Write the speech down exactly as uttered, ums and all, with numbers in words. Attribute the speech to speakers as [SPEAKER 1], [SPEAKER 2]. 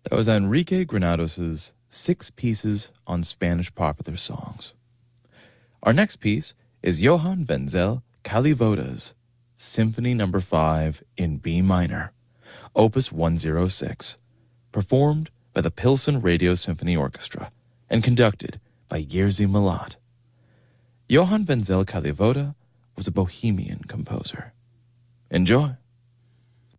[SPEAKER 1] That was Enrique Granados' Six Pieces on Spanish Popular Songs. Our next piece is Johann Wenzel Kalivoda's Symphony Number five in B minor, Opus one oh six, performed by the Pilsen Radio Symphony Orchestra and conducted by Jerzy Malott. Johann Wenzel Kalivoda was a Bohemian composer. Enjoy.